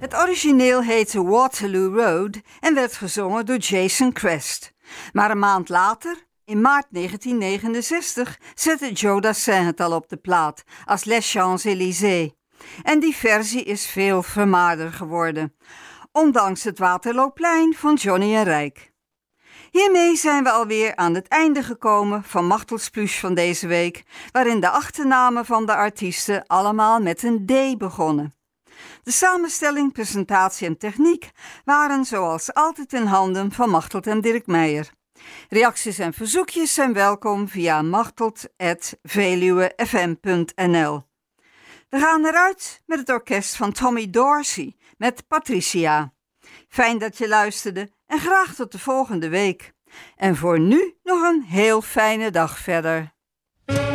Het origineel heette Waterloo Road en werd gezongen door Jason Crest. Maar een maand later, in maart 1969, zette Joe Dassin het al op de plaat als Les Champs-Élysées. En die versie is veel vermaarder geworden, ondanks het Waterlooplein van Johnny en Rijk. Hiermee zijn we alweer aan het einde gekomen van Machtelsplush van deze week, waarin de achternamen van de artiesten allemaal met een D begonnen. De samenstelling, presentatie en techniek waren zoals altijd in handen van Machteld en Dirk Meijer. Reacties en verzoekjes zijn welkom via machteld@veluwefm.nl. We gaan eruit met het orkest van Tommy Dorsey met Patricia. Fijn dat je luisterde en graag tot de volgende week. En voor nu nog een heel fijne dag verder.